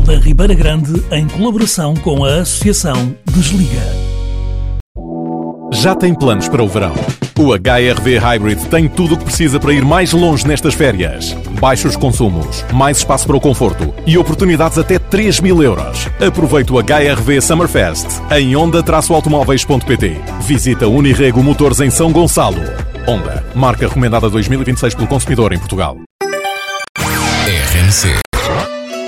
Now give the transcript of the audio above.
da Ribeira Grande em colaboração com a Associação Desliga. Já tem planos para o verão? O HR-V Hybrid tem tudo o que precisa para ir mais longe nestas férias. Baixos consumos, mais espaço para o conforto e oportunidades até 3.000 euros. Aproveite o HR-V Summerfest em onda-automóveis.pt. Visita Unirrego Motores em São Gonçalo. Honda, marca recomendada 2026 pelo consumidor em Portugal. RMC